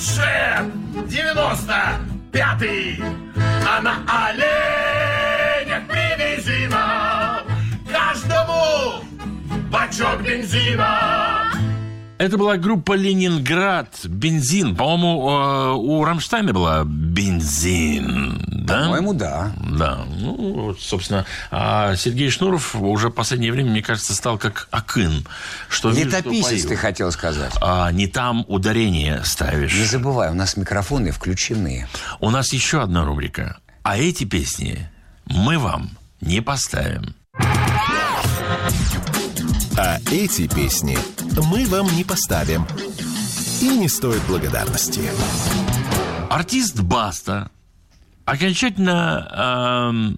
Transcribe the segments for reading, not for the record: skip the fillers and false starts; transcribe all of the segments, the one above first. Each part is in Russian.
Лучше 95-й, а на оленях привезено каждому бачок бензина. Это была группа «Ленинград». «Бензин». По-моему, у «Рамштайна» была «Бензин». Да? По-моему, да. Да. Ну, вот, собственно. А Сергей Шнуров уже в последнее время, мне кажется, стал как Акын. Что Летописец, ты хотел сказать. Не там ударение ставишь. Не забывай, у нас микрофоны включены. У нас еще одна рубрика. А эти песни мы вам не поставим. А эти песни мы вам не поставим. И не стоит благодарности. Артист Баста окончательно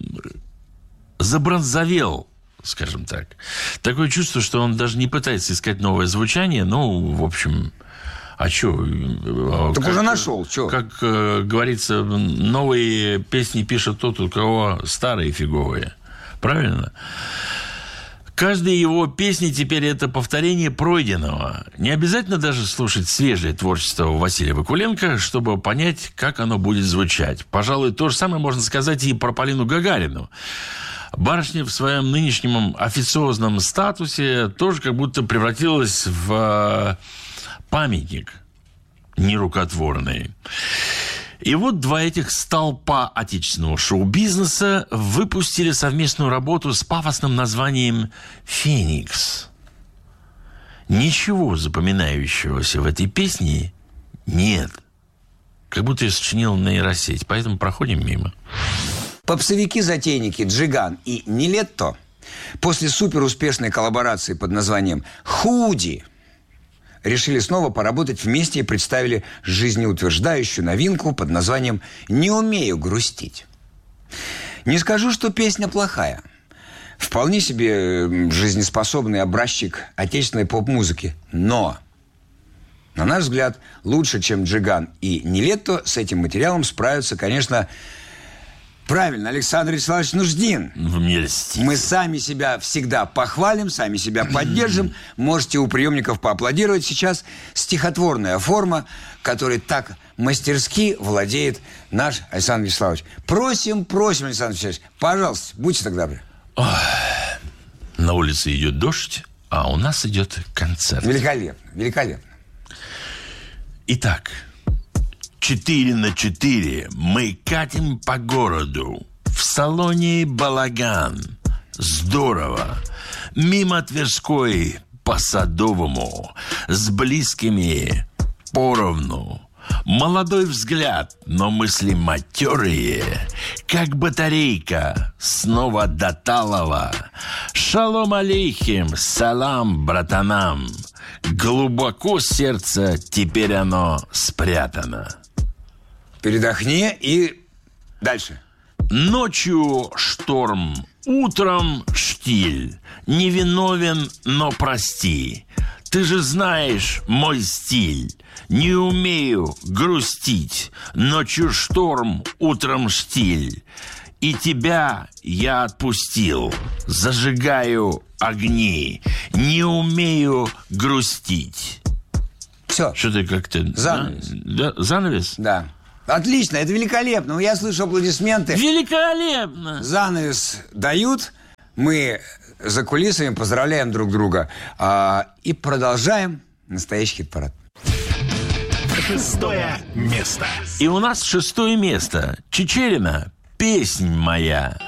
забронзовел, скажем так. Такое чувство, что он даже не пытается искать новое звучание. Ну, в общем, а что? Так уже нашел, что? Как говорится, новые песни пишет тот, у кого старые фиговые. Правильно? Каждая его песня теперь это повторение пройденного. Не обязательно даже слушать свежее творчество Василия Вакуленко, чтобы понять, как оно будет звучать. Пожалуй, то же самое можно сказать и про Полину Гагарину. Барышня в своем нынешнем официозном статусе тоже как будто превратилась в памятник нерукотворный. И вот два этих столпа отечественного шоу-бизнеса выпустили совместную работу с пафосным названием «Феникс». Ничего запоминающегося в этой песне нет. Как будто ее сочинила нейросеть, поэтому проходим мимо. Попсовики-затейники Джиган и Нилетто после суперуспешной коллаборации под названием «Худи» решили снова поработать вместе и представили жизнеутверждающую новинку под названием «Не умею грустить». Не скажу, что песня плохая. Вполне себе жизнеспособный образчик отечественной поп-музыки. Но, на наш взгляд, лучше, чем Джиган и Нилетто, с этим материалом справятся, конечно, правильно, Александр Вячеславович Нуждин. Мы сами себя всегда похвалим, сами себя поддержим. Можете у приемников поаплодировать. Сейчас стихотворная форма, которой так мастерски владеет наш Александр Вячеславович. Просим, Александр Вячеславович, пожалуйста, будьте так добры. На улице идет дождь, а у нас идет концерт. Великолепно. Итак, 4×4 мы катим по городу. В салоне балаган. Здорово. Мимо Тверской по Садовому. С близкими поровну. Молодой взгляд, но мысли матерые. Как батарейка снова до Талова. Шалом алейхим, салам, братанам. Глубоко сердце, теперь оно спрятано. Передохни и дальше. Ночью шторм, утром штиль. Невиновен, но прости. Ты же знаешь мой стиль. Не умею грустить. Ночью шторм, утром штиль. И тебя я отпустил. Зажигаю огни. Не умею грустить. Все. Что ты как-то... Занавес. Да? Занавес? Да. Отлично, это великолепно. Я слышу аплодисменты. Великолепно! Занавес дают. Мы за кулисами поздравляем друг друга. И продолжаем настоящий хит-парад. 6-е место. И у нас 6-е место. Чичерина. Песнь моя.